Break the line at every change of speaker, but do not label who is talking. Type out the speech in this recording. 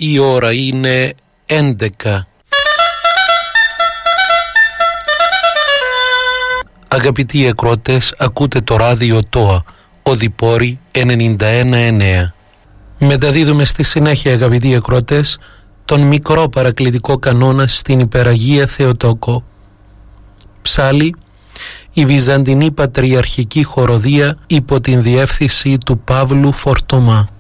Η ώρα είναι 11. Αγαπητοί ακροατές, ακούτε το ράδιο ΤΟΑ, Οδυπόρη 91,9. Μεταδίδουμε στη συνέχεια, αγαπητοί ακροατές, τον μικρό παρακλητικό κανόνα στην Υπεραγία Θεοτόκο. Ψάλη, η Βυζαντινή Πατριαρχική Χοροδία υπό την διεύθυνση του Παύλου Φορτωμά.